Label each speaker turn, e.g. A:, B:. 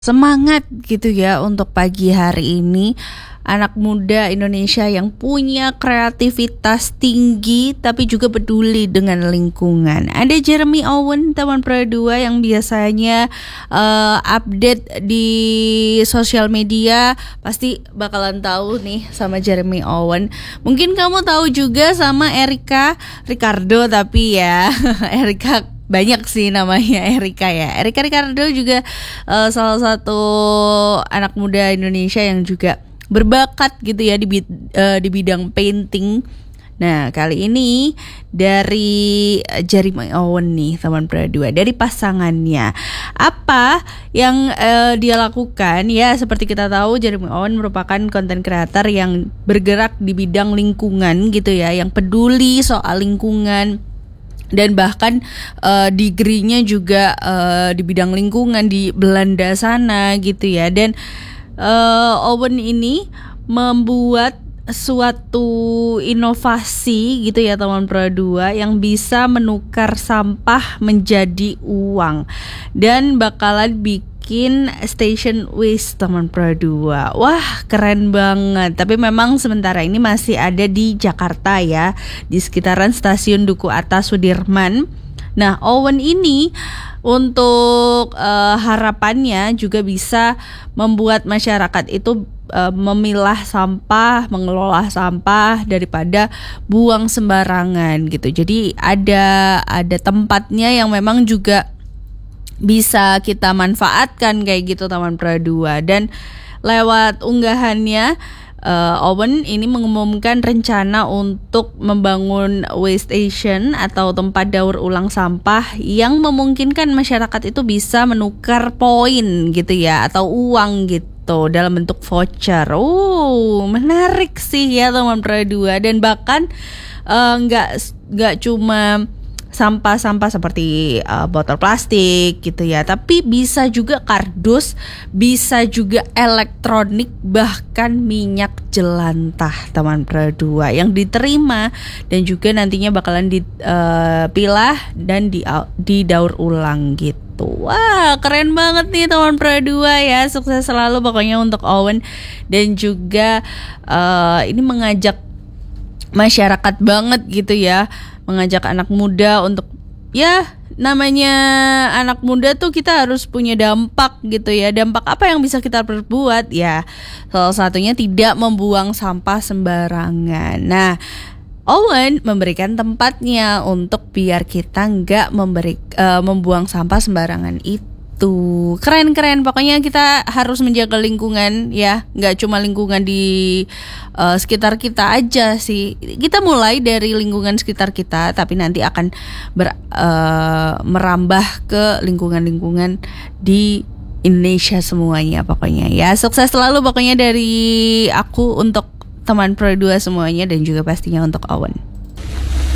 A: Semangat gitu ya untuk pagi hari ini. Anak muda Indonesia yang punya kreativitas tinggi tapi juga peduli dengan lingkungan. Ada Jeremy Owen, teman Pro 2 yang biasanya update di sosial media. Pasti bakalan tahu nih sama Jeremy Owen. Mungkin kamu tahu juga sama Erika Ricardo, tapi ya Erika banyak sih namanya Erika ya. Erika Ricardo juga salah satu anak muda Indonesia yang juga berbakat gitu ya di bidang painting. Nah, kali ini dari Jeremy Owen nih, teman Pro 2, dari pasangannya. Apa yang dia lakukan? Ya, seperti kita tahu Jeremy Owen merupakan content creator yang bergerak di bidang lingkungan gitu ya, yang peduli soal lingkungan. Dan bahkan degree-nya juga di bidang lingkungan di Belanda sana gitu ya. Dan Owen ini membuat suatu inovasi gitu ya teman Pro 2 yang bisa menukar sampah menjadi uang. Dan bakalan bikin station waste teman Pro 2. Wah, keren banget. Tapi memang sementara ini masih ada di Jakarta ya, di sekitaran stasiun Duku Atas Sudirman. Nah, Owen ini untuk harapannya juga bisa membuat masyarakat itu memilah sampah, mengelola sampah daripada buang sembarangan gitu. Jadi ada tempatnya yang memang juga bisa kita manfaatkan kayak gitu teman Pro 2. Dan lewat unggahannya Owen ini mengumumkan rencana untuk membangun waste station atau tempat daur ulang sampah yang memungkinkan masyarakat itu bisa menukar poin gitu ya, atau uang gitu dalam bentuk voucher. Menarik sih ya teman Pro 2. Dan bahkan nggak cuma sampah-sampah seperti botol plastik gitu ya, tapi bisa juga kardus, bisa juga elektronik, bahkan minyak jelantah teman Pro 2 yang diterima dan juga nantinya bakalan dipilah dan didaur ulang gitu. Wah, keren banget nih teman Pro 2 ya. Sukses selalu pokoknya untuk Owen. Dan juga ini mengajak masyarakat banget gitu ya, mengajak anak muda untuk, ya namanya anak muda tuh kita harus punya dampak gitu ya. Dampak apa yang bisa kita perbuat? Ya salah satunya tidak membuang sampah sembarangan. Nah, Owen memberikan tempatnya untuk biar kita nggak membuang sampah sembarangan itu. Keren-keren, pokoknya kita harus menjaga lingkungan ya, nggak cuma lingkungan di sekitar kita aja sih. Kita mulai dari lingkungan sekitar kita, tapi nanti akan merambah ke lingkungan-lingkungan di Indonesia semuanya pokoknya ya. Sukses selalu pokoknya dari aku untuk teman Pro 2 semuanya, dan juga pastinya untuk Owen.